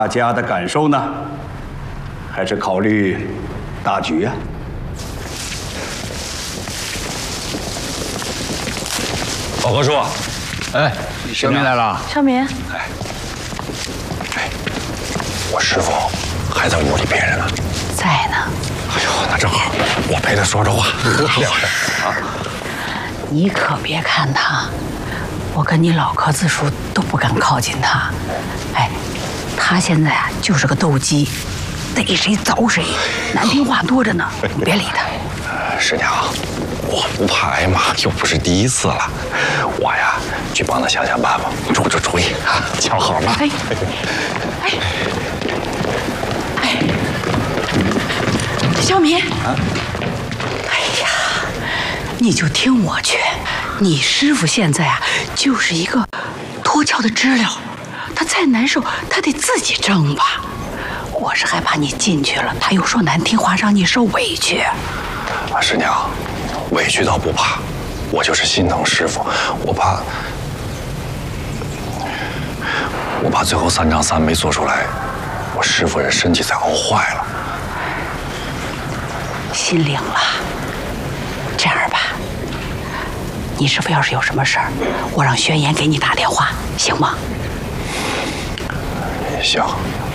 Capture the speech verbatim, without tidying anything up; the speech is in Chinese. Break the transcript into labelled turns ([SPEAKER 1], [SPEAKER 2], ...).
[SPEAKER 1] 大家的感受呢？还是考虑大局啊？
[SPEAKER 2] 老何叔，
[SPEAKER 3] 哎，小民来了。
[SPEAKER 4] 少民，
[SPEAKER 2] 哎，哎，我师傅还在屋里憋着呢。
[SPEAKER 4] 在呢。
[SPEAKER 2] 哎呦，那正好，我陪他说说话，多好事啊！
[SPEAKER 4] 你可别看他，我跟你老柯子叔都不敢靠近他。哎，他现在啊就是个斗鸡，逮谁凿谁，难听话多着呢。你别理他。
[SPEAKER 2] 师娘，我不怕挨骂，又不是第一次了。我呀，去帮他想想办法，出出主意啊，瞧好吗？
[SPEAKER 4] 哎，哎，哎，小敏啊！哎呀，你就听我劝，你师傅现在啊就是一个脱壳的知了，他再难受，他得自己挣吧。我是害怕你进去了，他又说难听话，让你受委屈。
[SPEAKER 2] 啊，师娘，委屈倒不怕，我就是心疼师傅，我怕，我怕最后三张三没做出来，我师傅这身体才熬坏了。
[SPEAKER 4] 心领了。这样吧，你师傅要是有什么事儿，我让宣言给你打电话，行吗？
[SPEAKER 2] 行。